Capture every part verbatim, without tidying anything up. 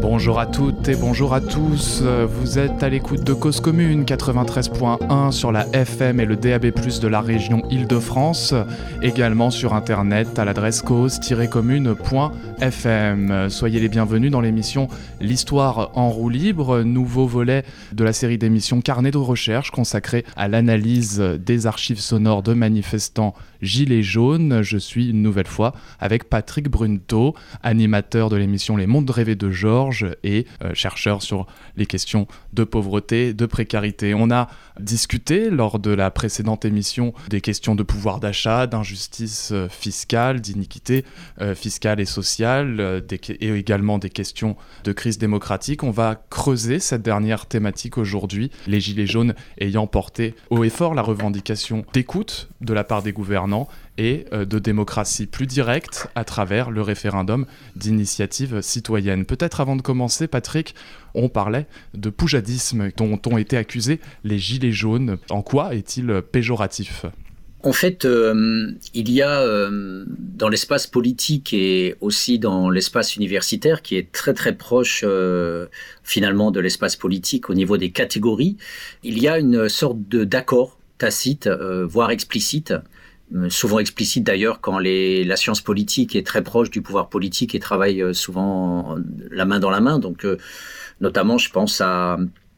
Bonjour à toutes et bonjour à tous, vous êtes à l'écoute de Cause Commune quatre-vingt-treize point un sur la F M et le D A B plus, de la région Île-de-France, également sur internet à l'adresse cause tiret commune point f m. Soyez les bienvenus dans l'émission L'Histoire en roue libre, nouveau volet de la série d'émissions Carnet de recherche consacrée à l'analyse des archives sonores de manifestants Gilets jaunes. Je suis une nouvelle fois avec Patrick Brunto, animateur de l'émission Les Mondes rêvés de Georges et euh, chercheur sur les questions de pauvreté, de précarité. On a discuté lors de la précédente émission des questions de pouvoir d'achat, d'injustice euh, fiscale, d'iniquité euh, fiscale et sociale, euh, des, et également des questions de crise démocratique. On va creuser cette dernière thématique aujourd'hui, les Gilets jaunes ayant porté haut et fort la revendication d'écoute de la part des gouvernants et de démocratie plus directe à travers le référendum d'initiative citoyenne. Peut-être avant de commencer, Patrick, on parlait de poujadisme dont ont été accusés les Gilets jaunes. En quoi est-il péjoratif ? En fait, euh, il y a euh, dans l'espace politique et aussi dans l'espace universitaire, qui est très très proche euh, finalement de l'espace politique au niveau des catégories, il y a une sorte de, d'accord tacite, euh, voire explicite, souvent explicite d'ailleurs quand les, la science politique est très proche du pouvoir politique et travaille souvent la main dans la main. Donc, euh, notamment, je pense à,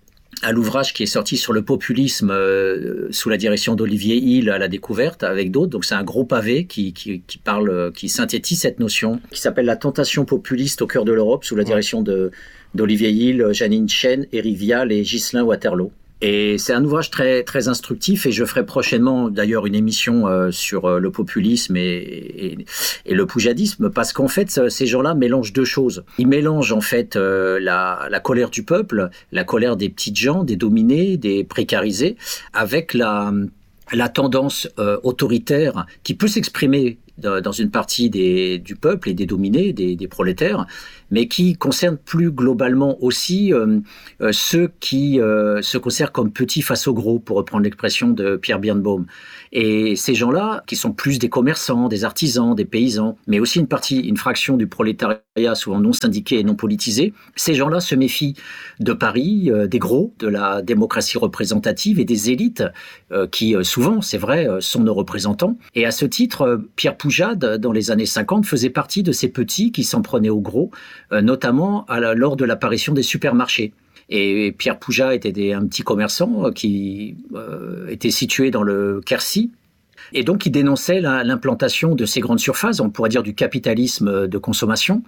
à l'ouvrage qui est sorti sur le populisme euh, sous la direction d'Olivier Hill à la découverte avec d'autres. Donc, c'est un gros pavé qui, qui, qui parle, qui synthétise cette notion, qui s'appelle La tentation populiste au cœur de l'Europe sous la direction de, d'Olivier Hill, Janine Chen, Éric Vial et Ghislain Waterloo. Et c'est un ouvrage très très instructif et je ferai prochainement d'ailleurs une émission euh, sur euh, le populisme et, et, et le poujadisme parce qu'en fait ces gens-là mélangent deux choses. Ils mélangent en fait euh, la, la colère du peuple, la colère des petites gens, des dominés, des précarisés, avec la, la tendance euh, autoritaire qui peut s'exprimer dans une partie des, du peuple et des dominés, des, des prolétaires, mais qui concerne plus globalement aussi euh, euh, ceux qui euh, se considèrent comme petits face aux gros, pour reprendre l'expression de Pierre Birnbaum. Et ces gens-là, qui sont plus des commerçants, des artisans, des paysans, mais aussi une partie, une fraction du prolétariat, souvent non syndiqué et non politisé, ces gens-là se méfient de Paris, euh, des gros, de la démocratie représentative et des élites, euh, qui euh, souvent, c'est vrai, euh, sont nos représentants. Et à ce titre, euh, Pierre Poujade, dans les années cinquante, faisait partie de ces petits qui s'en prenaient aux gros, euh, notamment à la, lors de l'apparition des supermarchés. Et Pierre Poujade était des, un petit commerçant qui euh, était situé dans le Quercy. Et donc, il dénonçait la, l'implantation de ces grandes surfaces, on pourrait dire du capitalisme de consommation,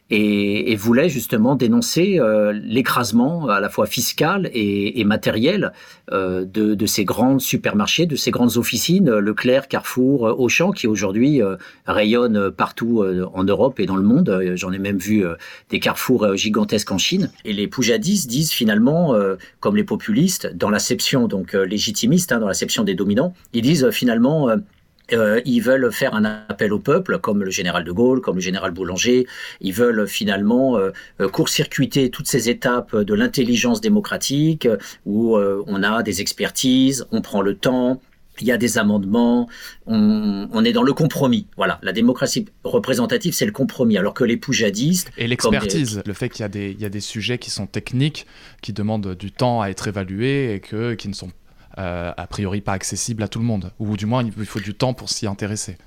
et, et voulait justement dénoncer euh, l'écrasement à la fois fiscal et, et matériel euh, de, de ces grands supermarchés, de ces grandes officines, Leclerc, Carrefour, Auchan, qui aujourd'hui euh, rayonnent partout euh, en Europe et dans le monde. J'en ai même vu euh, des carrefours euh, gigantesques en Chine. Et les poujadistes disent finalement, euh, comme les populistes, dans l'acception donc euh, légitimiste, hein, dans l'acception des dominants, ils disent euh, finalement... Euh, Euh, ils veulent faire un appel au peuple, comme le général de Gaulle, comme le général Boulanger. Ils veulent finalement euh, court-circuiter toutes ces étapes de l'intelligence démocratique, où euh, on a des expertises, on prend le temps, il y a des amendements, on, on est dans le compromis. Voilà, la démocratie représentative, c'est le compromis, alors que les poujadistes... Et l'expertise, des... le fait qu'il y a, des, il y a des sujets qui sont techniques, qui demandent du temps à être évalués et que, qui ne sont Euh, a priori pas accessible à tout le monde, ou du moins il faut du temps pour s'y intéresser.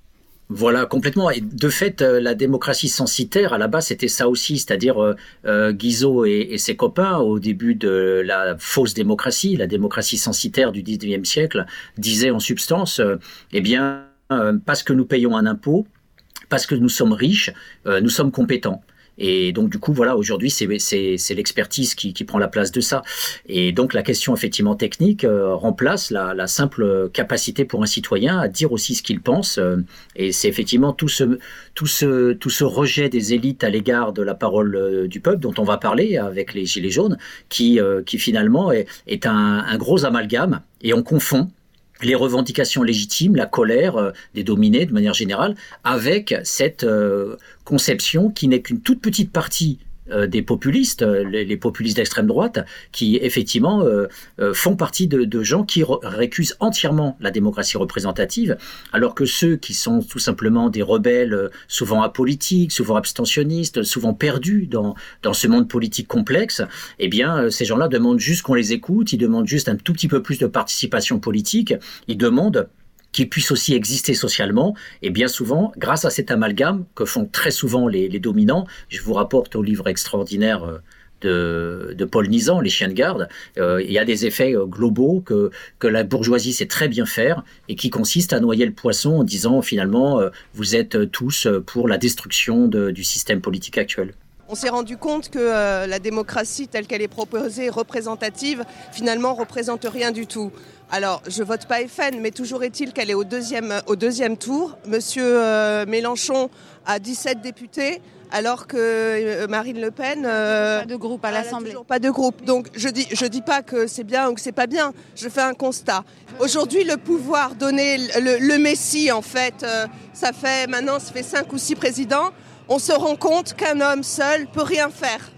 Voilà, complètement. Et de fait, euh, la démocratie censitaire, à la base, c'était ça aussi, c'est-à-dire euh, euh, Guizot et, et ses copains, au début de la fausse démocratie, la démocratie censitaire du dix-neuvième siècle, disaient en substance, euh, eh bien, euh, parce que nous payons un impôt, parce que nous sommes riches, euh, nous sommes compétents. Et donc, du coup, voilà, aujourd'hui, c'est, c'est, c'est l'expertise qui, qui prend la place de ça. Et donc, la question, effectivement, technique euh, remplace la, la simple capacité pour un citoyen à dire aussi ce qu'il pense. Euh, et c'est effectivement tout ce, tout, ce, tout ce rejet des élites à l'égard de la parole euh, du peuple, dont on va parler avec les Gilets jaunes, qui, euh, qui finalement est, est un, un gros amalgame. Et on confond les revendications légitimes, la colère euh, des dominés de manière générale, avec cette euh, conception qui n'est qu'une toute petite partie euh, des populistes, les, les populistes d'extrême droite, qui effectivement euh, euh, font partie de, de gens qui re- récusent entièrement la démocratie représentative, alors que ceux qui sont tout simplement des rebelles, souvent apolitiques, souvent abstentionnistes, souvent perdus dans, dans ce monde politique complexe, eh bien, ces gens-là demandent juste qu'on les écoute, ils demandent juste un tout petit peu plus de participation politique, ils demandent qu'ils puissent aussi exister socialement, et bien souvent, grâce à cet amalgame que font très souvent les, les dominants, je vous rapporte au livre extraordinaire de, de Paul Nizan, Les chiens de garde, euh, il y a des effets globaux que, que la bourgeoisie sait très bien faire, et qui consistent à noyer le poisson en disant finalement, euh, vous êtes tous pour la destruction de, du système politique actuel. On s'est rendu compte que euh, la démocratie telle qu'elle est proposée, représentative, finalement représente rien du tout. Alors, je vote pas F N, mais toujours est-il qu'elle est au deuxième, au deuxième tour. Monsieur euh, Mélenchon a dix-sept députés, alors que euh, Marine Le Pen... Euh, pas de groupe à l'Assemblée. Pas de groupe. Donc, je dis, je dis pas que c'est bien ou que c'est pas bien. Je fais un constat. Aujourd'hui, le pouvoir donné, le, le Messie, en fait, euh, ça fait maintenant, ça fait cinq ou six présidents. On se rend compte qu'un homme seul peut rien faire.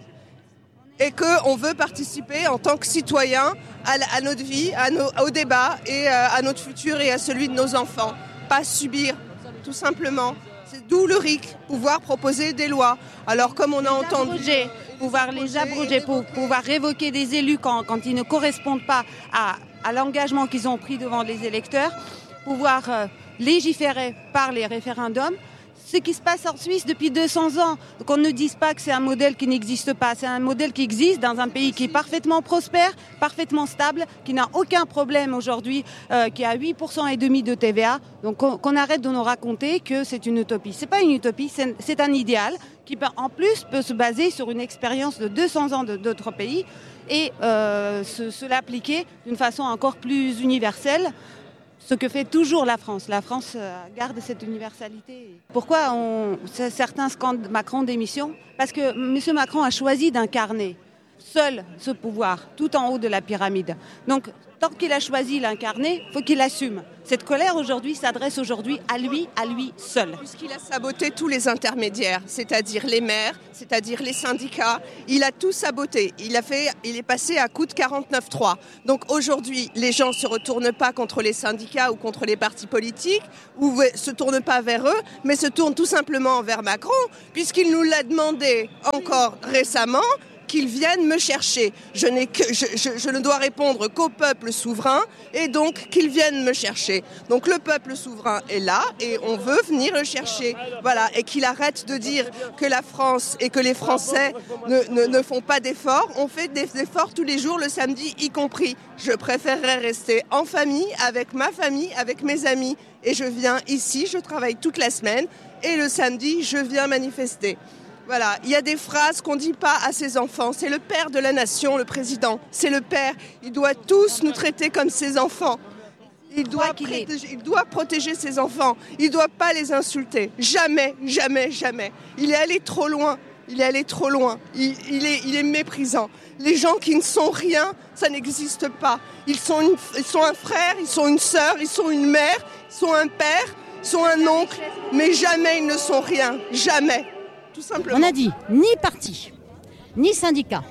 Et qu'on veut participer en tant que citoyen à, à notre vie, à nos, au débat et à notre futur et à celui de nos enfants. Pas subir, tout simplement. C'est d'où le R I C, pouvoir proposer des lois. Alors comme on a les entendu... Abroger, pouvoir les abroger, pour pouvoir révoquer des élus quand, quand ils ne correspondent pas à, à l'engagement qu'ils ont pris devant les électeurs, pouvoir euh, légiférer par les référendums. Ce qui se passe en Suisse depuis deux cents ans. Donc on ne dise pas que c'est un modèle qui n'existe pas. C'est un modèle qui existe dans un pays qui est parfaitement prospère, parfaitement stable, qui n'a aucun problème aujourd'hui, euh, qui a huit pour cent et demi de T V A. Donc qu'on, qu'on arrête de nous raconter que c'est une utopie. C'est pas une utopie, c'est, c'est un idéal qui en plus peut se baser sur une expérience de deux cents ans de, d'autres pays et euh, se, se l'appliquer d'une façon encore plus universelle. Ce que fait toujours la France. La France garde cette universalité. Pourquoi on, certains scandent Macron démission ? Parce que M. Macron a choisi d'incarner seul ce pouvoir, tout en haut de la pyramide. Donc, tant qu'il a choisi l'incarner, il faut qu'il assume. Cette colère aujourd'hui s'adresse aujourd'hui à lui, à lui seul. Puisqu'il a saboté tous les intermédiaires, c'est-à-dire les maires, c'est-à-dire les syndicats, il a tout saboté. Il, a fait, il est passé à coup de quarante-neuf trois. Donc aujourd'hui, les gens ne se retournent pas contre les syndicats ou contre les partis politiques, ou ne se tournent pas vers eux, mais se tournent tout simplement vers Macron, puisqu'il nous l'a demandé encore récemment, qu'ils viennent me chercher. Je, n'ai que, je, je, je ne dois répondre qu'au peuple souverain et donc qu'ils viennent me chercher. Donc le peuple souverain est là et on veut venir le chercher. Voilà, et qu'il arrête de dire que la France et que les Français ne, ne, ne font pas d'efforts. On fait des efforts tous les jours, le samedi y compris. Je préférerais rester en famille, avec ma famille, avec mes amis. Et je viens ici, je travaille toute la semaine et le samedi, je viens manifester. Voilà, il y a des phrases qu'on ne dit pas à ses enfants. C'est le père de la nation, le président. C'est le père. Il doit tous nous traiter comme ses enfants. Il doit, protéger, il doit protéger ses enfants. Il ne doit pas les insulter. Jamais, jamais, jamais. Il est allé trop loin. Il est allé trop loin. Il, il, est, il est méprisant. Les gens qui ne sont rien, ça n'existe pas. Ils sont, une, ils sont un frère, ils sont une sœur, ils sont une mère, ils sont un père, ils sont un oncle. Mais jamais ils ne sont rien. Jamais. Tout simplement. On a dit ni parti, ni syndicat,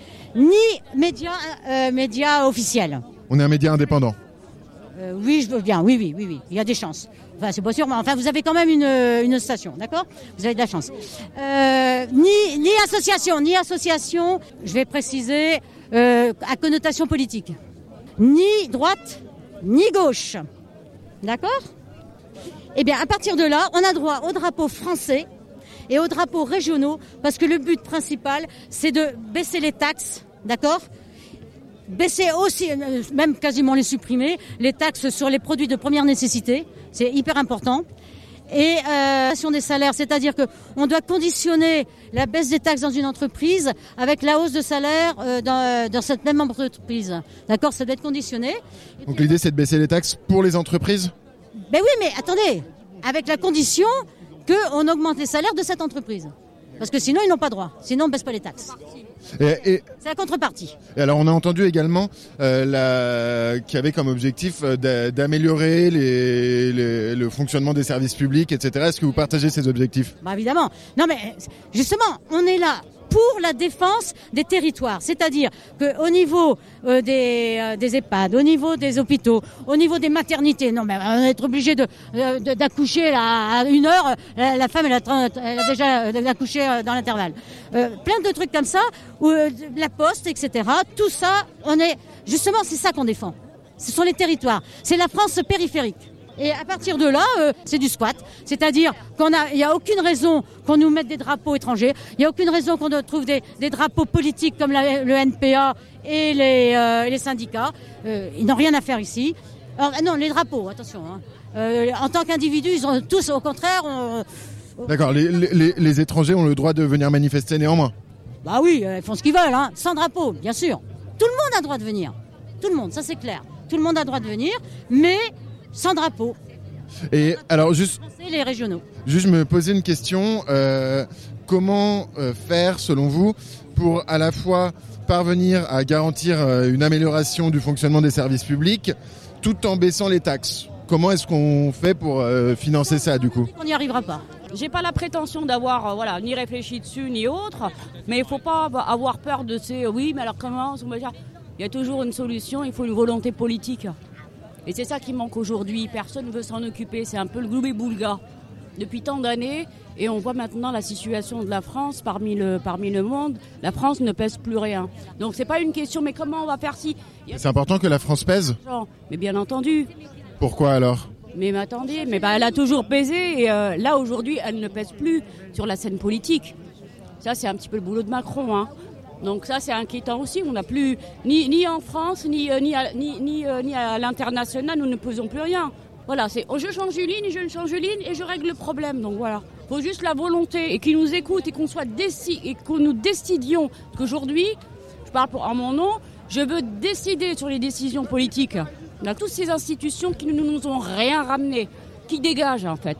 ni médias euh, média officiels. On est un média indépendant. Euh, oui, je veux bien, oui, oui, oui, oui, il y a des chances. Enfin, c'est pas sûr, mais enfin, vous avez quand même une, une station, d'accord ? Vous avez de la chance. Euh, ni, ni association, ni association, je vais préciser, euh, à connotation politique. Ni droite, ni gauche. D'accord ? Eh bien, à partir de là, on a droit au drapeau français et aux drapeaux régionaux, parce que le but principal, c'est de baisser les taxes, d'accord ? Baisser aussi, même quasiment les supprimer, les taxes sur les produits de première nécessité, c'est hyper important. Et euh, sur des salaires, c'est-à-dire que on doit conditionner la baisse des taxes dans une entreprise avec la hausse de salaire euh, dans, dans cette même entreprise, d'accord ? Ça doit être conditionné. Et Donc puis, l'idée, c'est de baisser les taxes pour les entreprises ? Ben oui, mais attendez, avec la condition qu'on augmente les salaires de cette entreprise. Parce que sinon, ils n'ont pas droit. Sinon, on ne baisse pas les taxes. Et, et, c'est la contrepartie. Et alors, on a entendu également euh, la, qu'il y avait comme objectif euh, d'améliorer les, les, le fonctionnement des services publics, et cetera. Est-ce que vous partagez ces objectifs ? Bah évidemment. Non, mais justement, on est là pour la défense des territoires. C'est-à-dire qu'au niveau euh, des, euh, des EHPAD, au niveau des hôpitaux, au niveau des maternités, non mais on va être obligé de, de, d'accoucher là, à une heure, la, la femme elle a, elle a déjà accouché dans l'intervalle. Euh, plein de trucs comme ça, où, euh, la poste, et cetera. Tout ça, on est justement, c'est ça qu'on défend. Ce sont les territoires. C'est la France périphérique. Et à partir de là, euh, c'est du squat. C'est-à-dire qu'on a, il n'y a aucune raison qu'on nous mette des drapeaux étrangers. Il n'y a aucune raison qu'on trouve des, des drapeaux politiques comme la, le N P A et les, euh, les syndicats. Euh, ils n'ont rien à faire ici. Alors, non, les drapeaux, attention. Hein. Euh, en tant qu'individus, ils ont tous, au contraire... On, D'accord, les, les, les étrangers ont le droit de venir manifester néanmoins. Bah oui, ils font ce qu'ils veulent, hein. Sans drapeau, bien sûr. Tout le monde a le droit de venir. Tout le monde, ça c'est clair. Tout le monde a le droit de venir, mais sans drapeau. Et alors juste, les régionaux. Juste me poser une question. Euh, comment euh, faire, selon vous, pour à la fois parvenir à garantir euh, une amélioration du fonctionnement des services publics, tout en baissant les taxes? Comment est-ce qu'on fait pour euh, financer ça, du coup? On n'y arrivera pas. J'ai pas la prétention d'avoir euh, voilà, ni réfléchi dessus ni autre, mais il faut pas avoir peur de ces euh, oui, mais alors comment on va dire, il y a toujours une solution, il faut une volonté politique. Et c'est ça qui manque aujourd'hui, personne ne veut s'en occuper, c'est un peu le gloubi-boulga depuis tant d'années, et on voit maintenant la situation de la France parmi le, parmi le monde, la France ne pèse plus rien. Donc c'est pas une question, mais comment on va faire si... C'est important que la France pèse? Mais bien entendu. Pourquoi alors? Mais, mais attendez, mais bah, elle a toujours pesé et euh, là aujourd'hui elle ne pèse plus sur la scène politique. Ça c'est un petit peu le boulot de Macron, hein. Donc ça c'est inquiétant aussi. On n'a plus ni, ni en France ni, euh, ni, à, ni, ni, euh, ni à l'international, nous ne pesons plus rien. Voilà, c'est oh, je change une ligne, je change une ligne et je règle le problème. Donc voilà, faut juste la volonté et qu'ils nous écoutent et qu'on soit déci- et qu'on nous décidions. Parce qu'aujourd'hui, je parle pour, en mon nom, je veux décider sur les décisions politiques. On a toutes ces institutions qui ne nous ont rien ramené, qui dégagent en fait.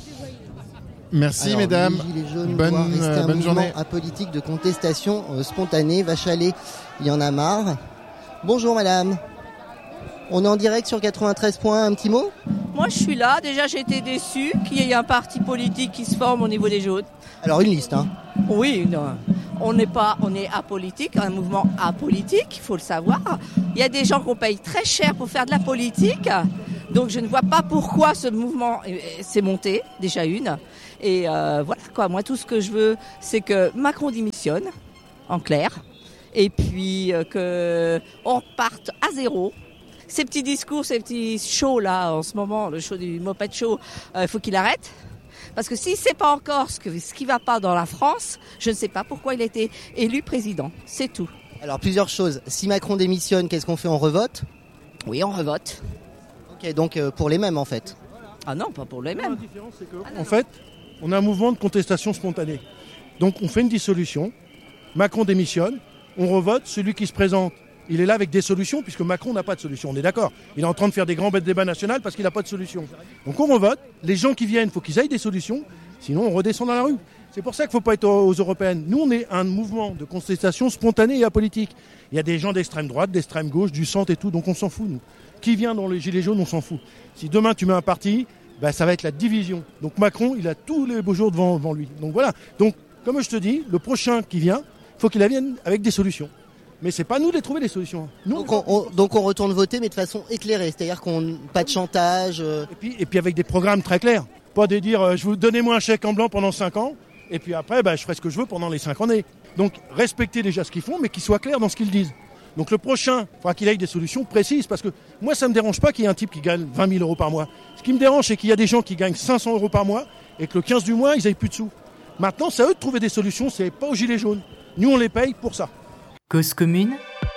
Merci Alors, mesdames, les Gilets jaunes bonne, doit rester euh, un bonne mouvement journée. apolitique de contestation euh, spontanée. Va chaler, il y en a marre. Bonjour madame. On est en direct sur quatre-vingt-treize point un, un petit mot? Moi je suis là, déjà j'ai été déçue qu'il y ait un parti politique qui se forme au niveau des jaunes. Alors une liste, hein? Oui, non. On n'est pas, on est apolitique, un mouvement apolitique, il faut le savoir. Il y a des gens qu'on paye très cher pour faire de la politique, donc je ne vois pas pourquoi ce mouvement s'est monté, déjà une. Et euh, voilà quoi, moi tout ce que je veux, c'est que Macron démissionne, en clair, et puis euh, qu'on reparte à zéro. Ces petits discours, ces petits shows là, en ce moment, le show du Moped Show, il euh, faut qu'il arrête. Parce que si c'est pas encore ce, que, ce qui va pas dans la France, je ne sais pas pourquoi il a été élu président. C'est tout. Alors plusieurs choses. Si Macron démissionne, qu'est-ce qu'on fait? On revote? Oui, on revote. Ok, donc euh, pour les mêmes en fait. Ah non, pas pour les mêmes. La différence, c'est que, en fait, on a un mouvement de contestation spontanée. Donc on fait une dissolution, Macron démissionne, on revote, celui qui se présente, il est là avec des solutions, puisque Macron n'a pas de solution, on est d'accord. Il est en train de faire des grands débats nationaux parce qu'il n'a pas de solution. Donc on revote, les gens qui viennent, il faut qu'ils aient des solutions, sinon on redescend dans la rue. C'est pour ça qu'il ne faut pas être aux européennes. Nous, on est un mouvement de contestation spontanée et apolitique. Il y a des gens d'extrême droite, d'extrême gauche, du centre et tout, donc on s'en fout, nous. Qui vient dans les Gilets jaunes, on s'en fout. Si demain tu mets un parti, ben, ça va être la division. Donc Macron, il a tous les beaux jours devant, devant lui. Donc voilà. Donc, comme je te dis, le prochain qui vient, il faut qu'il vienne avec des solutions. Mais c'est pas nous de les trouver les solutions. Nous, donc, on, on, donc on retourne voter, mais de façon éclairée, c'est-à-dire qu'on pas de chantage. Euh... Et puis et puis avec des programmes très clairs, pas de dire euh, je vous donnez-moi un chèque en blanc pendant cinq ans, et puis après bah, je ferai ce que je veux pendant les cinq années. Donc respectez déjà ce qu'ils font, mais qu'ils soient clairs dans ce qu'ils disent. Donc le prochain, il faudra qu'il ait des solutions précises, parce que moi ça me dérange pas qu'il y ait un type qui gagne vingt mille euros par mois. Ce qui me dérange, c'est qu'il y a des gens qui gagnent cinq cents euros par mois et que le quinze du mois ils n'aient plus de sous. Maintenant c'est à eux de trouver des solutions, c'est pas aux gilets jaunes. Nous on les paye pour ça. Cause commune,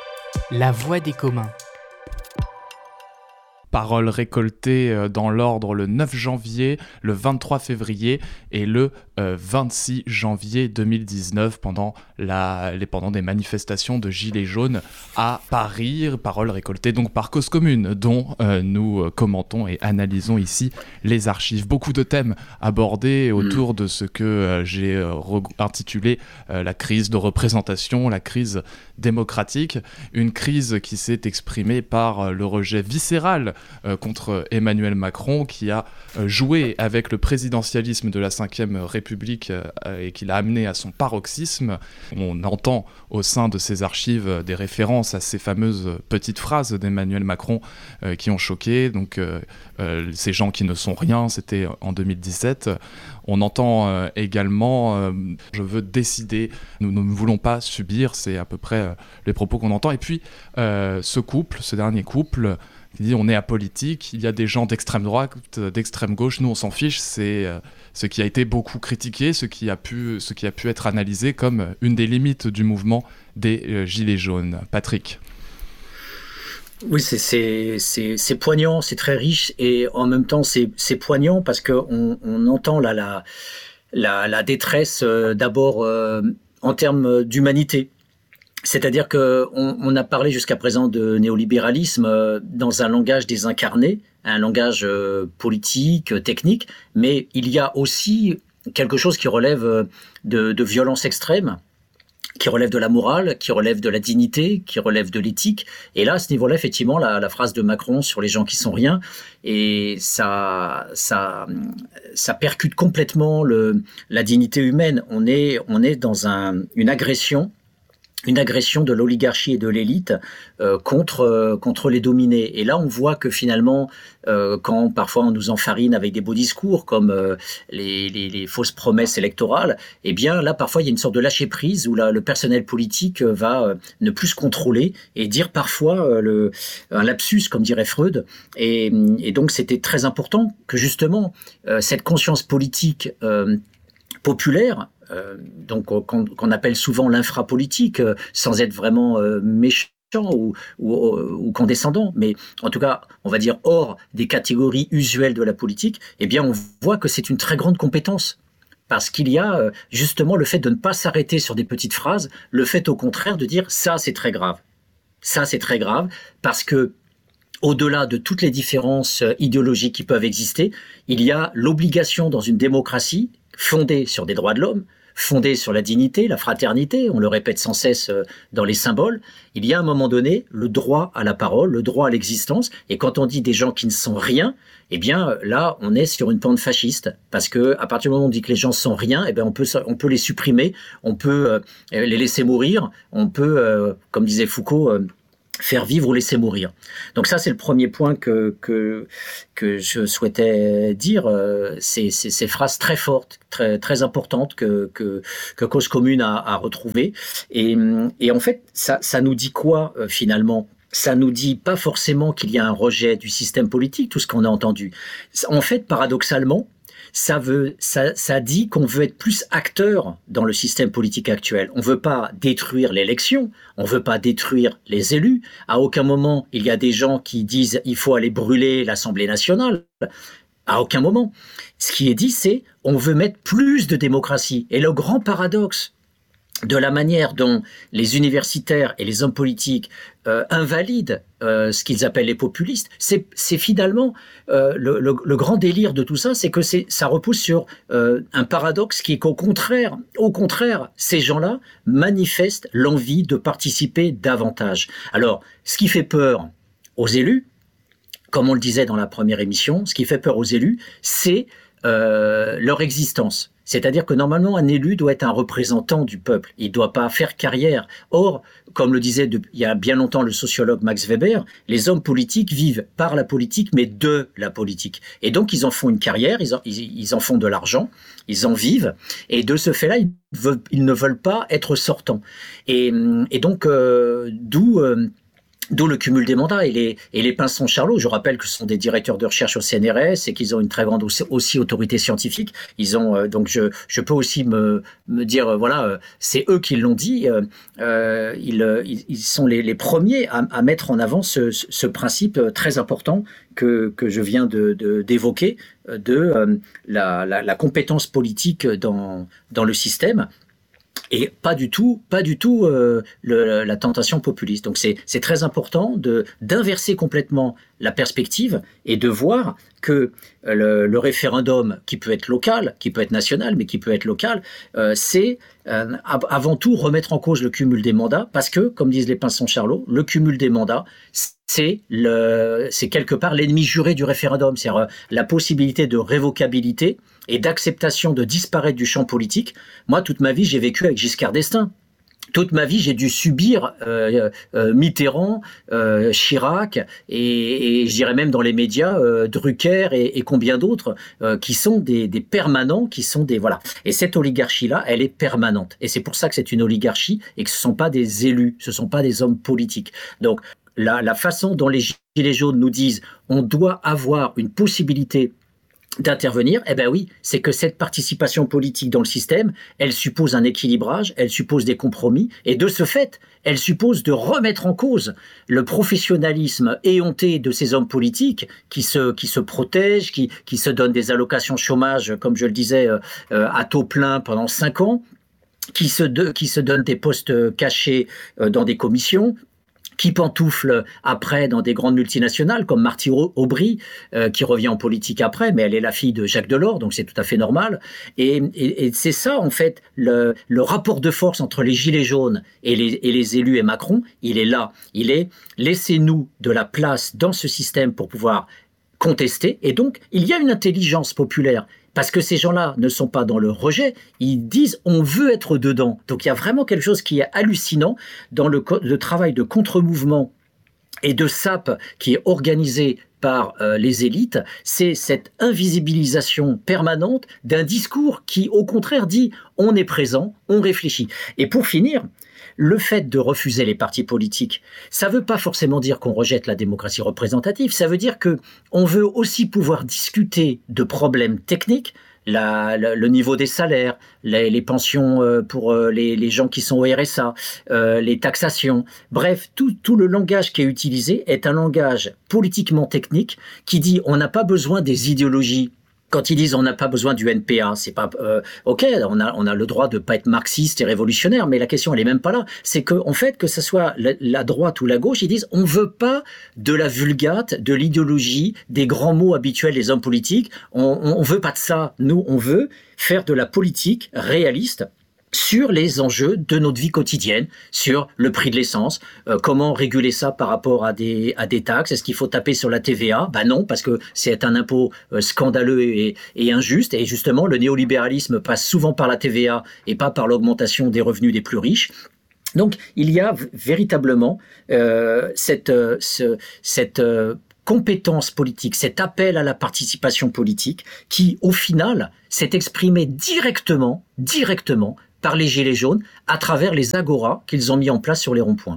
la voix des communs. Paroles récoltées dans l'ordre le neuf janvier, le vingt-trois février et le euh, vingt-six janvier deux mille dix-neuf pendant, la, les, pendant des manifestations de Gilets jaunes à Paris. Paroles récoltées donc par Cause commune, dont euh, nous commentons et analysons ici les archives. Beaucoup de thèmes abordés autour mmh. de ce que euh, j'ai euh, re- intitulé euh, la crise de représentation, la crise démocratique. Une crise qui s'est exprimée par euh, le rejet viscéral euh, contre Emmanuel Macron, qui a euh, joué avec le présidentialisme de la cinquième République euh, et qui l'a amené à son paroxysme. On entend au sein de ces archives des références à ces fameuses petites phrases d'Emmanuel Macron euh, qui ont choqué. Donc, euh, euh, ces gens qui ne sont rien, c'était en deux mille dix-sept. On entend euh, également euh, « je veux décider, nous ne voulons pas subir », c'est à peu près euh, les propos qu'on entend. Et puis, euh, ce couple, ce dernier couple, qui dit « on est apolitique, il y a des gens d'extrême droite, d'extrême gauche, nous on s'en fiche », c'est euh, ce qui a été beaucoup critiqué, ce qui a pu, ce qui a pu être analysé comme une des limites du mouvement des euh, Gilets jaunes. Patrick. Oui, c'est, c'est, c'est, c'est poignant, c'est très riche et en même temps c'est, c'est poignant parce qu'on on entend là, la, la, la détresse euh, d'abord euh, en termes d'humanité. C'est-à-dire qu'on on a parlé jusqu'à présent de néolibéralisme euh, dans un langage désincarné, un langage euh, politique, technique, mais il y a aussi quelque chose qui relève de, de violence extrême, qui relève de la morale, qui relève de la dignité, qui relève de l'éthique. Et là, à ce niveau-là, effectivement, la, la phrase de Macron sur les gens qui sont rien, et ça, ça, ça percute complètement le, la dignité humaine. On est, on est dans un, une agression, une agression de l'oligarchie et de l'élite euh, contre euh, contre les dominés. Et là, on voit que finalement, euh, quand parfois on nous enfarine avec des beaux discours comme euh, les, les, les fausses promesses électorales, eh bien là, parfois, il y a une sorte de lâcher prise où là, le personnel politique va euh, ne plus se contrôler et dire parfois euh, le, un lapsus, comme dirait Freud. Et, et donc, c'était très important que justement euh, cette conscience politique euh, populaire, Euh, donc qu'on, qu'on appelle souvent l'infrapolitique, euh, sans être vraiment euh, méchant ou, ou, ou condescendant, mais en tout cas, on va dire hors des catégories usuelles de la politique, eh bien, on voit que c'est une très grande compétence. Parce qu'il y a euh, justement le fait de ne pas s'arrêter sur des petites phrases, le fait au contraire de dire ça, c'est très grave. Ça, c'est très grave parce que au-delà de toutes les différences idéologiques qui peuvent exister, il y a l'obligation dans une démocratie fondée sur des droits de l'homme, fondée sur la dignité, la fraternité, on le répète sans cesse dans les symboles, il y a à un moment donné le droit à la parole, le droit à l'existence, et quand on dit des gens qui ne sont rien, eh bien là on est sur une pente fasciste, parce que à partir du moment où on dit que les gens sont rien, eh bien on peut, on peut les supprimer, on peut euh, les laisser mourir, on peut, euh, comme disait Foucault, euh, faire vivre ou laisser mourir. Donc ça, c'est le premier point que que que je souhaitais dire. Euh, c'est, c'est ces phrases très fortes, très très importantes que que que Cause Commune a, a retrouvées. Et et en fait, ça ça nous dit quoi euh, finalement? Ça nous dit pas forcément qu'il y a un rejet du système politique, tout ce qu'on a entendu. En fait, paradoxalement, ça veut, ça, ça dit qu'on veut être plus acteur dans le système politique actuel. On veut pas détruire l'élection, on veut pas détruire les élus. À aucun moment, il y a des gens qui disent il faut aller brûler l'Assemblée nationale. À aucun moment. Ce qui est dit, c'est on veut mettre plus de démocratie. Et le grand paradoxe de la manière dont les universitaires et les hommes politiques euh, invalident euh, ce qu'ils appellent les populistes, c'est, c'est finalement euh, le, le, le grand délire de tout ça, c'est que c'est, ça repose sur euh, un paradoxe qui est qu'au contraire, au contraire, ces gens-là manifestent l'envie de participer davantage. Alors, ce qui fait peur aux élus, comme on le disait dans la première émission, ce qui fait peur aux élus, c'est euh, leur existence. C'est-à-dire que normalement, un élu doit être un représentant du peuple. Il ne doit pas faire carrière. Or, comme le disait de, il y a bien longtemps le sociologue Max Weber, les hommes politiques vivent par la politique, mais de la politique. Et donc, ils en font une carrière, ils en, ils, ils en font de l'argent, ils en vivent. Et de ce fait-là, ils, veulent, ils ne veulent pas être sortants. Et, et donc, euh, d'où... Euh, D'où le cumul des mandats et les, et les pinsons Charlot. Je rappelle que ce sont des directeurs de recherche au C N R S et qu'ils ont une très grande aussi, aussi autorité scientifique. Ils ont euh, donc je, je peux aussi me, me dire euh, voilà euh, c'est eux qui l'ont dit. Euh, euh, ils, ils sont les, les premiers à, à mettre en avant ce, ce principe très important que, que je viens de, de, d'évoquer de euh, la, la, la compétence politique dans, dans le système. Et pas du tout, pas du tout euh, le, la tentation populiste. Donc c'est, c'est très important de, d'inverser complètement la perspective et de voir que le, le référendum, qui peut être local, qui peut être national, mais qui peut être local, euh, c'est euh, avant tout remettre en cause le cumul des mandats, parce que, comme disent les Pinson-Charlot, le cumul des mandats, c'est, le, c'est quelque part l'ennemi juré du référendum, c'est-à-dire la possibilité de révocabilité et d'acceptation de disparaître du champ politique. Moi, toute ma vie, j'ai vécu avec Giscard d'Estaing. Toute ma vie, j'ai dû subir euh, euh, Mitterrand, euh, Chirac et, et je dirais même dans les médias euh, Drucker et, et combien d'autres euh, qui sont des, des permanents, qui sont des voilà. Et cette oligarchie-là, elle est permanente. Et c'est pour ça que c'est une oligarchie et que ce sont pas des élus, ce sont pas des hommes politiques. Donc la, la façon dont les gilets jaunes nous disent, on doit avoir une possibilité d'intervenir, eh ben oui, c'est que cette participation politique dans le système, elle suppose un équilibrage, elle suppose des compromis, et de ce fait, elle suppose de remettre en cause le professionnalisme éhonté de ces hommes politiques qui se, qui se protègent, qui, qui se donnent des allocations chômage, comme je le disais, euh, à taux plein pendant cinq ans, qui se, de, qui se donnent des postes cachés euh, dans des commissions, qui pantoufle après dans des grandes multinationales comme Marty Aubry, euh, qui revient en politique après, mais elle est la fille de Jacques Delors, donc c'est tout à fait normal. Et, et, et c'est ça, en fait, le, le rapport de force entre les Gilets jaunes et les, et les élus et Macron, il est là. Il est « laissez-nous de la place dans ce système pour pouvoir contester ». Et donc, il y a une intelligence populaire. Parce que ces gens-là ne sont pas dans le rejet, ils disent on veut être dedans. Donc il y a vraiment quelque chose qui est hallucinant dans le, le travail de contre-mouvement et de sape qui est organisé par euh, les élites, c'est cette invisibilisation permanente d'un discours qui au contraire dit on est présent, on réfléchit. Et pour finir, le fait de refuser les partis politiques, ça ne veut pas forcément dire qu'on rejette la démocratie représentative, ça veut dire qu'on veut aussi pouvoir discuter de problèmes techniques, la, la, le niveau des salaires, les, les pensions euh, pour euh, les, les gens qui sont au R S A, euh, les taxations. Bref, tout, tout le langage qui est utilisé est un langage politiquement technique qui dit on n'a pas besoin des idéologies. Quand ils disent on n'a pas besoin du N P A, c'est pas euh, ok, on a on a le droit de pas être marxiste et révolutionnaire, mais la question elle est même pas là. C'est que en fait que ce soit la, la droite ou la gauche, ils disent on veut pas de la vulgate, de l'idéologie, des grands mots habituels des hommes politiques. On, on, on veut pas de ça. Nous, on veut faire de la politique réaliste sur les enjeux de notre vie quotidienne, sur le prix de l'essence, euh, comment réguler ça par rapport à des, à des taxes, est-ce qu'il faut taper sur la T V A ? Ben non, parce que c'est un impôt euh, scandaleux et, et injuste, et justement le néolibéralisme passe souvent par la T V A et pas par l'augmentation des revenus des plus riches. Donc il y a v- véritablement euh, cette, euh, ce, cette euh, compétence politique, cet appel à la participation politique qui, au final, s'est exprimé directement, directement, par les Gilets jaunes à travers les agoras qu'ils ont mis en place sur les ronds-points.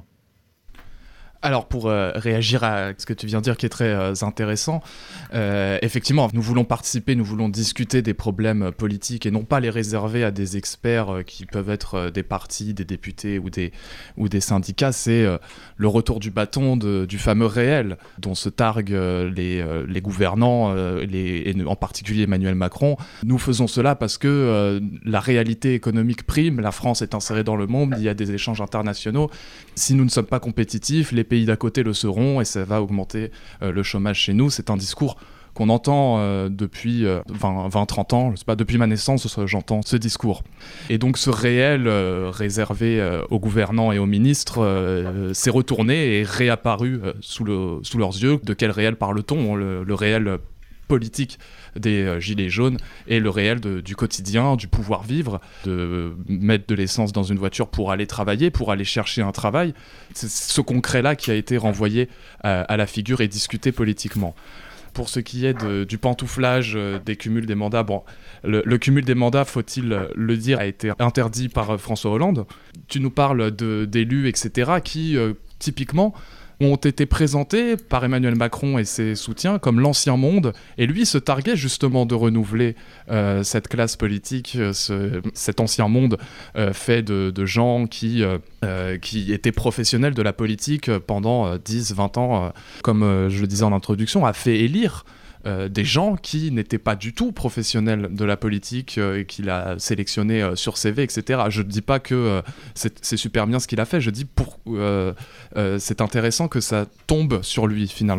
Alors pour euh, réagir à ce que tu viens de dire qui est très euh, intéressant, euh, effectivement nous voulons participer, nous voulons discuter des problèmes politiques et non pas les réserver à des experts euh, qui peuvent être euh, des partis, des députés ou des, ou des syndicats. C'est euh, le retour du bâton de, du fameux réel dont se targuent euh, les, euh, les gouvernants, euh, les, et en particulier Emmanuel Macron. Nous faisons cela parce que euh, la réalité économique prime, la France est insérée dans le monde, il y a des échanges internationaux. Si nous ne sommes pas compétitifs, les pays d'à côté le seront et ça va augmenter euh, le chômage chez nous. C'est un discours qu'on entend euh, depuis euh, vingt à trente ans, je sais pas, depuis ma naissance, j'entends ce discours. Et donc ce réel euh, réservé euh, aux gouvernants et aux ministres euh, s'est retourné et réapparu euh, sous, le, sous leurs yeux. De quel réel parle-t-on ? Le, le réel politique des euh, gilets jaunes et le réel de, du quotidien, du pouvoir vivre, de mettre de l'essence dans une voiture pour aller travailler, pour aller chercher un travail. C'est ce concret-là qui a été renvoyé à, à la figure et discuté politiquement. Pour ce qui est de, du pantouflage euh, des cumuls des mandats, bon, le, le cumul des mandats, faut-il le dire, a été interdit par euh, François Hollande. Tu nous parles de, d'élus, et cetera, qui, euh, typiquement, ont été présentés par Emmanuel Macron et ses soutiens comme l'ancien monde, et lui se targuait justement de renouveler euh, cette classe politique, euh, ce, cet ancien monde euh, fait de, de gens qui, euh, euh, qui étaient professionnels de la politique pendant euh, dix vingt ans, euh, comme euh, je le disais en introduction, a fait élire Euh, des gens qui n'étaient pas du tout professionnels de la politique euh, et qu'il a sélectionnés euh, sur C V, et cetera. Je ne dis pas que euh, c'est, c'est super bien ce qu'il a fait, je dis pour, euh, euh, c'est intéressant que ça tombe sur lui finalement.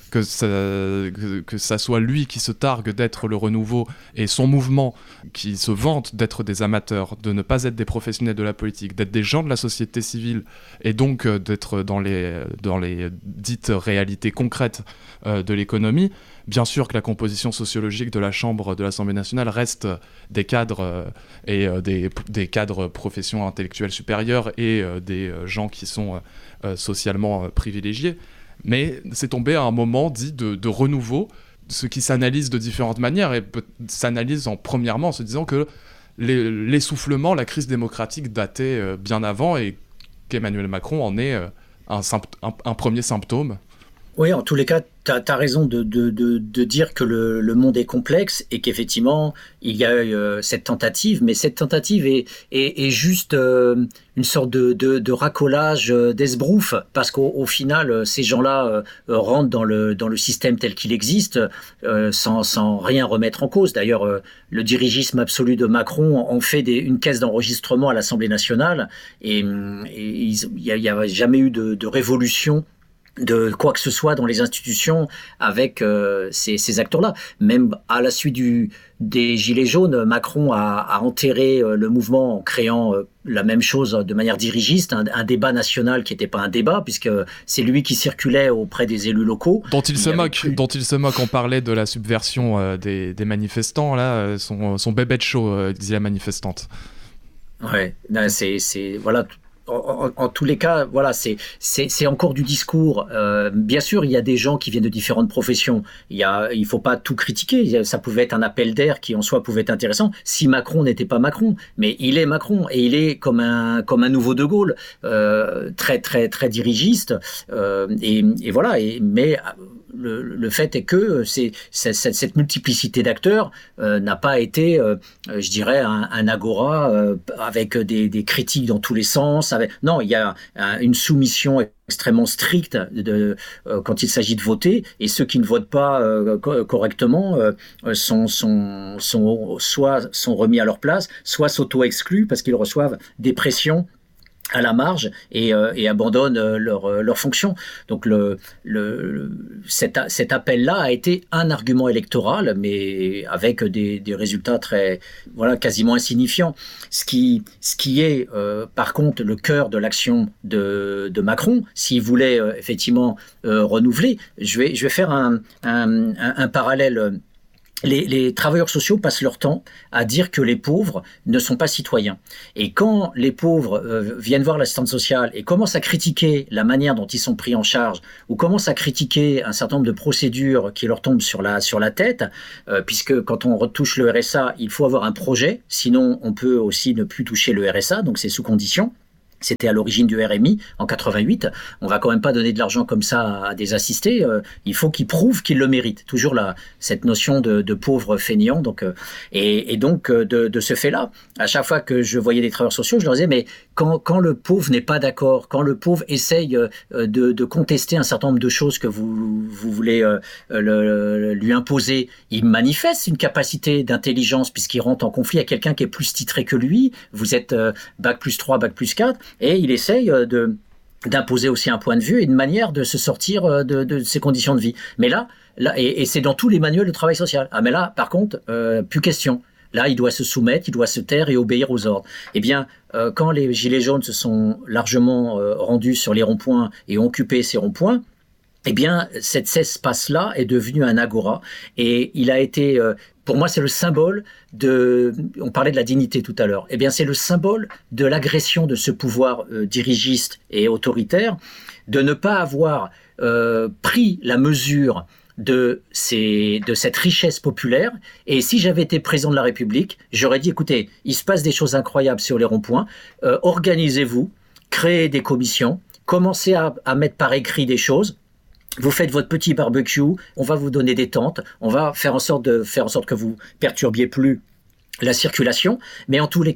que ça, que, que ça soit lui qui se targue d'être le renouveau et son mouvement qui se vante d'être des amateurs, de ne pas être des professionnels de la politique, d'être des gens de la société civile et donc euh, d'être dans les, dans les dites réalités concrètes euh, de l'économie. Bien sûr que la composition sociologique de la Chambre de l'Assemblée nationale reste des cadres euh, et euh, des, des cadres professions intellectuelles supérieures et euh, des euh, gens qui sont euh, socialement euh, privilégiés. Mais c'est tombé à un moment dit de, de renouveau, ce qui s'analyse de différentes manières et peut, s'analyse en premièrement en se disant que les, l'essoufflement, la crise démocratique datait euh, bien avant et qu'Emmanuel Macron en est euh, un, un, un premier symptôme. Oui, en tous les cas, tu as raison de, de, de, de dire que le, le monde est complexe et qu'effectivement, il y a eu euh, cette tentative, mais cette tentative est, est, est juste euh, une sorte de, de, de racolage euh, d'esbrouf, parce qu'au au final, euh, ces gens-là euh, rentrent dans le, dans le système tel qu'il existe euh, sans, sans rien remettre en cause. D'ailleurs, euh, le dirigisme absolu de Macron en fait des, une caisse d'enregistrement à l'Assemblée nationale et, et il n'y a, a jamais eu de, de révolution de quoi que ce soit dans les institutions avec euh, ces, ces acteurs-là. Même à la suite du, des Gilets jaunes, Macron a, a enterré euh, le mouvement en créant euh, la même chose de manière dirigiste, un, un débat national qui n'était pas un débat, puisque c'est lui qui circulait auprès des élus locaux. Dont il, il se moque, plus... dont il se moque. On parlait de la subversion euh, des, des manifestants, là, son, son bébé de show, euh, disait la manifestante. Ouais, c'est, c'est voilà. En, en, en tous les cas, voilà, c'est, c'est, c'est encore du discours. Euh, bien sûr, il y a des gens qui viennent de différentes professions. Il y a, il faut pas tout critiquer. Ça pouvait être un appel d'air qui en soi pouvait être intéressant si Macron n'était pas Macron. Mais il est Macron et il est comme un, comme un nouveau De Gaulle, euh, très, très, très dirigiste. Euh, et, et voilà. Et, mais le, le fait est que c'est, c'est, cette multiplicité d'acteurs euh, n'a pas été, euh, je dirais, un, un agora euh, avec des, des critiques dans tous les sens. Avec... Non, il y a un, une soumission extrêmement stricte de, euh, quand il s'agit de voter, et ceux qui ne votent pas euh, co- correctement euh, sont, sont, sont, soit sont remis à leur place, soit s'auto-exclus parce qu'ils reçoivent des pressions à la marge et, euh, et abandonnent euh, leur, euh, leur fonction. Donc le, le, le, cet, cet appel-là a été un argument électoral, mais avec des, des résultats très, voilà, quasiment insignifiants. Ce qui, ce qui est, euh, par contre, le cœur de l'action de, de Macron, s'il voulait euh, effectivement euh, renouveler, je vais, je vais faire un, un, un, un parallèle. Les, les travailleurs sociaux passent leur temps à dire que les pauvres ne sont pas citoyens. Et quand les pauvres euh, viennent voir l'assistante sociale et commencent à critiquer la manière dont ils sont pris en charge, ou commencent à critiquer un certain nombre de procédures qui leur tombent sur la, sur la tête, euh, puisque quand on retouche le R S A, il faut avoir un projet, sinon on peut aussi ne plus toucher le R S A, donc c'est sous condition. C'était à l'origine du R M I en quatre-vingt-huit. On va quand même pas donner de l'argent comme ça à des assistés. Euh, il faut qu'ils prouvent qu'ils le méritent. Toujours là, cette notion de, de pauvre fainéant. Donc, euh, et, et donc de, de ce fait-là, à chaque fois que je voyais des travailleurs sociaux, je leur disais mais quand, quand le pauvre n'est pas d'accord, quand le pauvre essaye euh, de, de contester un certain nombre de choses que vous, vous voulez euh, le, le, lui imposer, il manifeste une capacité d'intelligence puisqu'il rentre en conflit avec quelqu'un qui est plus titré que lui. Vous êtes euh, bac plus trois, bac plus quatre. Et il essaye de, d'imposer aussi un point de vue et une manière de se sortir de, de ces conditions de vie. Mais là, là et, et c'est dans tous les manuels de travail social. Ah mais là, par contre, euh, plus question. Là, il doit se soumettre, il doit se taire et obéir aux ordres. Eh bien, euh, quand les Gilets jaunes se sont largement euh, rendus sur les ronds-points et ont occupé ces ronds-points, eh bien, cet espace-là est devenu un agora. Et il a été... Euh, Pour moi, c'est le symbole de... On parlait de la dignité tout à l'heure. Eh bien, c'est le symbole de l'agression de ce pouvoir euh, dirigiste et autoritaire, de ne pas avoir euh, pris la mesure de, ces, de cette richesse populaire. Et si j'avais été président de la République, j'aurais dit, écoutez, il se passe des choses incroyables sur les ronds-points. Euh, organisez-vous, créez des commissions, commencez à, à mettre par écrit des choses. Vous faites votre petit barbecue, on va vous donner des tentes, on va faire en sorte de faire en sorte que vous perturbiez plus la circulation, mais en tous les cas,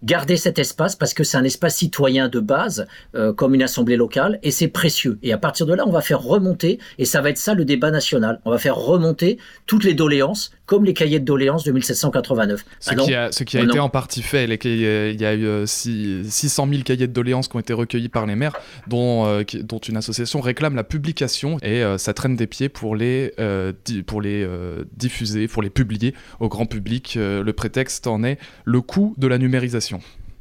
garder cet espace parce que c'est un espace citoyen de base, euh, comme une assemblée locale, et c'est précieux. Et à partir de là, on va faire remonter, et ça va être ça le débat national, on va faire remonter toutes les doléances, comme les cahiers de doléances de mille sept cent quatre-vingt-neuf. Ce Ah non, qui a, ce qui a oh été non. en partie fait. Les, il y a eu euh, six cent mille cahiers de doléances qui ont été recueillis par les maires, dont, euh, qui, dont une association réclame la publication, et euh, ça traîne des pieds pour les, euh, di- pour les euh, diffuser, pour les publier au grand public. Euh, le prétexte en est le coût de la numérisation.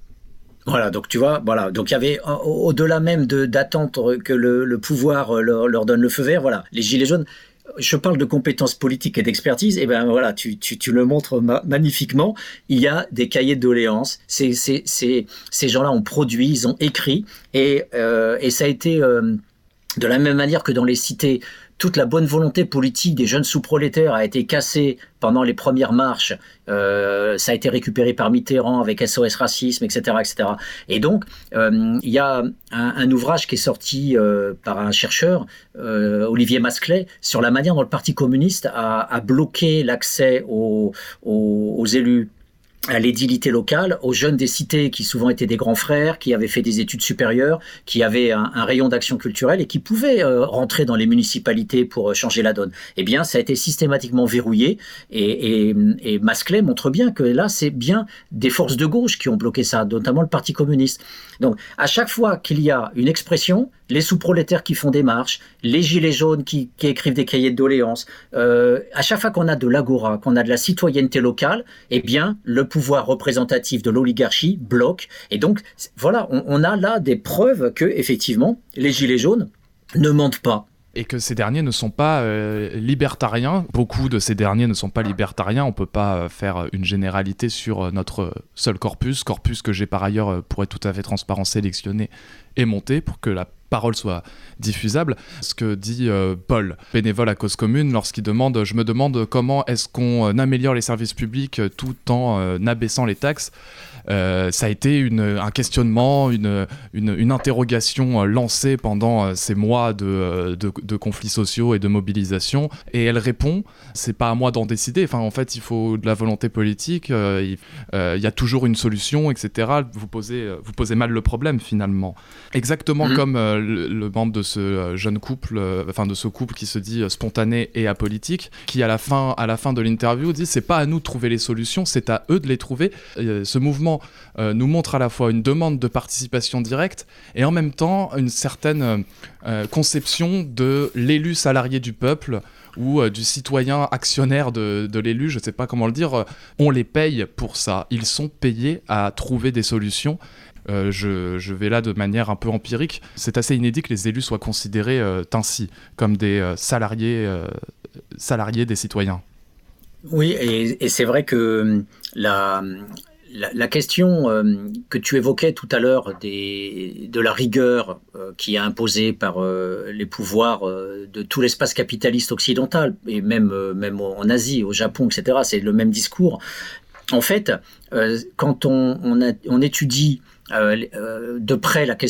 Voilà, donc tu vois, voilà, donc il y avait au- au-delà même de, d'attendre que le, le pouvoir leur, leur donne le feu vert, voilà, les gilets jaunes. Je parle de compétences politiques et d'expertise, et ben voilà, tu, tu, tu le montres ma- magnifiquement. Il y a des cahiers de doléances. C'est, c'est, c'est, ces gens-là ont produit, ils ont écrit, et, euh, et ça a été euh, de la même manière que dans les cités. Toute la bonne volonté politique des jeunes sous-prolétaires a été cassée pendant les premières marches. Euh, ça a été récupéré par Mitterrand avec S O S Racisme, et cetera, et cetera. Et donc, euh, il y a un, un ouvrage qui est sorti euh, par un chercheur, euh, Olivier Masclet, sur la manière dont le Parti communiste a, a bloqué l'accès aux, aux, aux élus, à l'édilité locale, aux jeunes des cités qui souvent étaient des grands frères, qui avaient fait des études supérieures, qui avaient un, un rayon d'action culturelle et qui pouvaient euh, rentrer dans les municipalités pour euh, changer la donne. Eh bien, ça a été systématiquement verrouillé, et, et, et Masclet montre bien que là, c'est bien des forces de gauche qui ont bloqué ça, notamment le Parti communiste. Donc, à chaque fois qu'il y a une expression, les sous-prolétaires qui font des marches, les gilets jaunes qui, qui écrivent des cahiers de doléances, euh, à chaque fois qu'on a de l'agora, qu'on a de la citoyenneté locale, eh bien, le pouvoir représentatif de l'oligarchie bloque. Et donc, voilà, on, on a là des preuves que, effectivement, les gilets jaunes ne mentent pas. Et que ces derniers ne sont pas euh, libertariens. Beaucoup de ces derniers ne sont pas libertariens. On ne peut pas euh, faire une généralité sur euh, notre seul corpus, corpus que j'ai par ailleurs, euh, pour être tout à fait transparent, sélectionné et monté pour que la parole soit diffusable. Ce que dit euh, Paul, bénévole à Cause Commune, lorsqu'il demande, je me demande comment est-ce qu'on euh, améliore les services publics euh, tout en euh, abaissant les taxes. Euh, ça a été une, un questionnement, une, une, une interrogation lancée pendant euh, ces mois de, de, de conflits sociaux et de mobilisation, et elle répond, c'est pas à moi d'en décider, enfin en fait il faut de la volonté politique, euh, il euh, y a toujours une solution, et cetera. Vous posez, vous posez mal le problème finalement. Exactement mmh. comme euh, le, le membre de ce jeune couple, euh, enfin de ce couple qui se dit spontané et apolitique, qui à la fin, à la fin de l'interview dit c'est pas à nous de trouver les solutions, c'est à eux de les trouver. Euh, ce mouvement Euh, nous montre à la fois une demande de participation directe et en même temps une certaine euh, conception de l'élu salarié du peuple ou euh, du citoyen actionnaire de, de l'élu, je ne sais pas comment le dire, euh, on les paye pour ça, ils sont payés à trouver des solutions. Euh, je, je vais là de manière un peu empirique, c'est assez inédit que les élus soient considérés euh, ainsi, comme des euh, salariés, euh, salariés des citoyens. Oui, et, et c'est vrai que la... La, la question euh, que tu évoquais tout à l'heure des, de la rigueur euh, qui est imposée par euh, les pouvoirs euh, de tout l'espace capitaliste occidental, et même, euh, même en Asie, au Japon, et cetera, c'est le même discours. En fait, euh, quand on, on, a, on étudie euh, de près la question